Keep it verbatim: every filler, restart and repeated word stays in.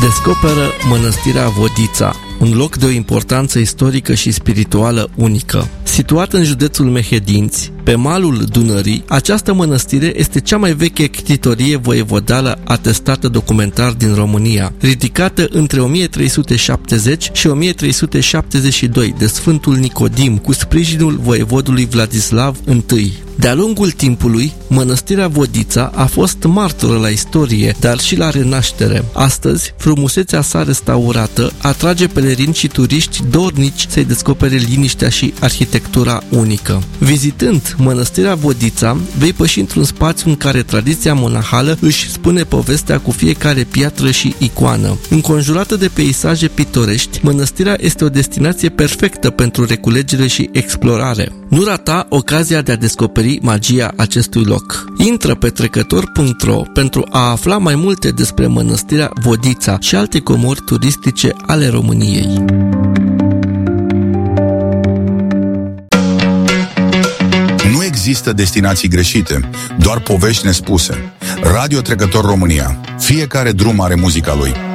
Descoperă Mănăstirea Vodița, un loc de o importanță istorică și spirituală unică. Situat în județul Mehedinți, pe malul Dunării, această mănăstire este cea mai veche ctitorie voievodală atestată documentar din România, ridicată între o mie trei sute șaptezeci și o mie trei sute șaptezeci și doi de Sfântul Nicodim, cu sprijinul voievodului Vladislav I. De-a lungul timpului, Mănăstirea Vodița a fost martoră la istorie, dar și la renaștere. Astăzi, frumusețea sa restaurată atrage pelerini și turiști dornici să-i descopere liniștea și arhitectura unică. Vizitând Mănăstirea Vodița, vei păși într-un spațiu în care tradiția monahală își spune povestea cu fiecare piatră și icoană. Înconjurată de peisaje pitorești, mănăstirea este o destinație perfectă pentru reculegere și explorare. Nu rata ocazia de a descoperi magia acestui loc. Intră pe trecător punct ro pentru a afla mai multe despre Mănăstirea Vodița și alte comori turistice ale României. Nu există destinații greșite, doar povești nespuse. Radio Trecător România. Fiecare drum are muzica lui.